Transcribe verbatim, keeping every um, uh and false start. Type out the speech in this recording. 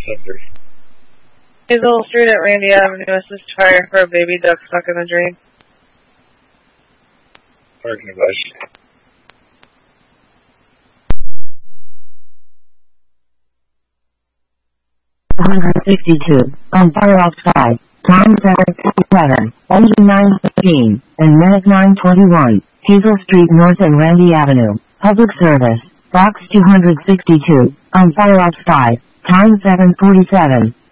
seven three. Hazel Street at Randy Avenue, assist fire for a baby duck stuck in the drain. Parking device. one sixty-two, on fire outside, time seven fifty-seven, engine nine fifteen, and minute nine twenty-one, Hazel Street North and Randy Avenue, public service, box two sixty-two, on fire outside, time seven forty-seven.